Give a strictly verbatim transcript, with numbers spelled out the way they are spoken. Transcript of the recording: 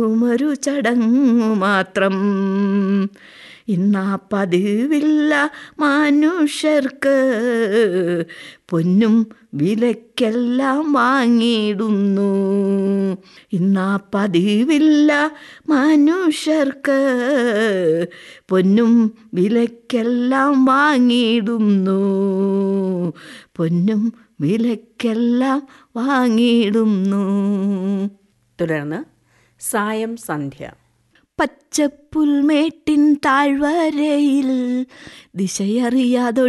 ഒരു ചടങ്ങു മാത്രം. ഇന്നാ പതിവില്ല മനുഷ്യർക്ക്, പൊന്നും വിലക്കെല്ലാം വാങ്ങിയിടുന്നു. ഇന്നാ പതിവില്ല മനുഷ്യർക്ക്, പൊന്നും വിലക്കെല്ലാം വാങ്ങിയിടുന്നു. പൊന്നും വിലക്കെല്ലാം വാങ്ങിയിടുന്നു. തുടർന്ന് സായം സന്ധ്യ. പച്ചപ്പുൽമേട്ടിൻ താഴ്വരയിൽ ദിശയറിയാതൊഴു